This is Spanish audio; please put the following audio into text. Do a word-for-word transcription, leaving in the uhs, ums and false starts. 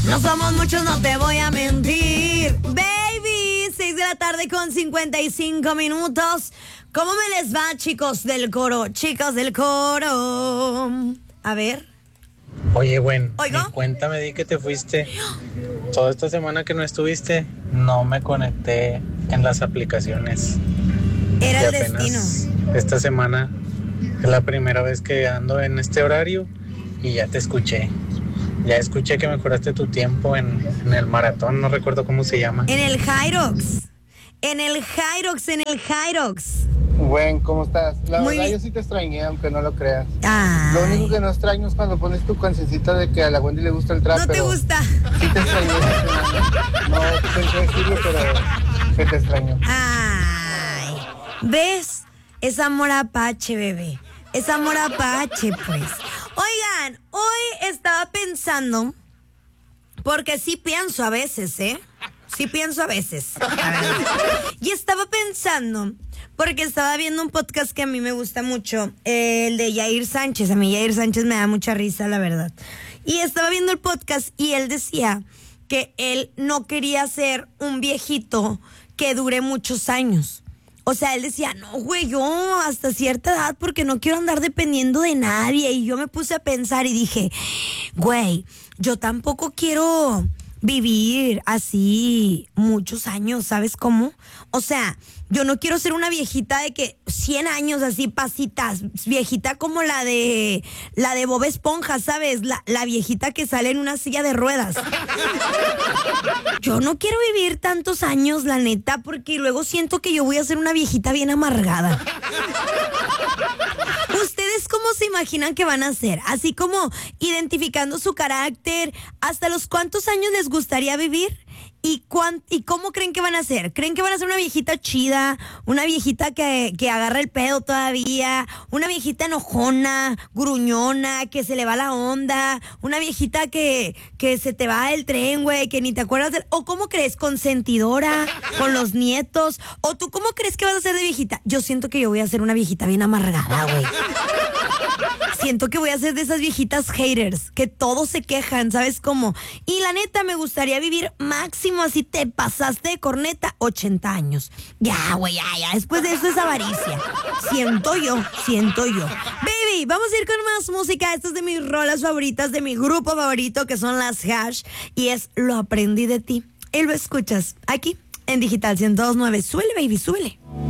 No somos muchos, no te voy a mentir. Baby, seis de la tarde con cincuenta y cinco minutos. ¿Cómo me les va, chicos del coro? Chicos del coro. A ver. Oye, Gwen, ¿Oigo? ni cuenta me di que te fuiste. Toda esta semana que no estuviste, no me conecté en las aplicaciones. Era Y el apenas destino. esta semana es la primera vez que ando en este horario y ya te escuché. Ya escuché que mejoraste tu tiempo en, en el maratón, no recuerdo cómo se llama. En el Hyrox. En el Hyrox, en el Hyrox. Gwen, ¿cómo estás? La Muy verdad bien. yo sí te extrañé, aunque no lo creas. Ay. Lo único que no extraño es cuando pones tu cancioncita de que a la Wendy le gusta el trap, ¿No te pero gusta? sí te extrañé esta semana. No pensé decirlo, pero sí te extraño. Ay. ¿Ves? Es amor apache, bebé. Es amor apache, pues. Oigan, hoy estaba pensando, porque sí pienso a veces, ¿eh? Sí pienso a veces. A ver. Y estaba pensando, porque estaba viendo un podcast que a mí me gusta mucho, eh, el de Yair Sánchez. A mí Yair Sánchez me da mucha risa, la verdad. Y estaba viendo el podcast y él decía que él no quería ser un viejito que dure muchos años. O sea, él decía, no, güey, yo hasta cierta edad porque no quiero andar dependiendo de nadie. Y yo me puse a pensar y dije, güey, yo tampoco quiero vivir así muchos años, ¿sabes cómo? O sea, yo no quiero ser una viejita de que cien años así pasitas, viejita como la de la de Bob Esponja, ¿sabes? La, la viejita que sale en una silla de ruedas. Yo no quiero vivir tantos años, la neta, porque luego siento que yo voy a ser una viejita bien amargada. ¿Ustedes cómo se imaginan que van a ser? Así como identificando su carácter, ¿hasta los cuántos años les gustaría vivir? ¿Y, cuán, ¿Y cómo creen que van a ser? ¿Creen que van a ser una viejita chida? ¿Una viejita que, que agarra el pedo todavía? ¿Una viejita enojona, gruñona, que se le va la onda? ¿Una viejita que, que se te va el tren, güey, que ni te acuerdas de... ¿O cómo crees? ¿Consentidora? ¿Con los nietos? ¿O tú cómo crees que vas a ser de viejita? Yo siento que yo voy a ser una viejita bien amargada, güey. Siento que voy a ser de esas viejitas haters, que todos se quejan, ¿sabes cómo? Y la neta, me gustaría vivir máximo, así te pasaste de corneta, ochenta años. Ya, güey, ya, ya, después de eso es avaricia. Siento yo, siento yo. Baby, vamos a ir con más música. Esta es de mis rolas favoritas, de mi grupo favorito, que son las Hash, y es Lo Aprendí de Ti. Y lo escuchas aquí, en Digital ciento dos punto nueve. Súbele, baby, súbele.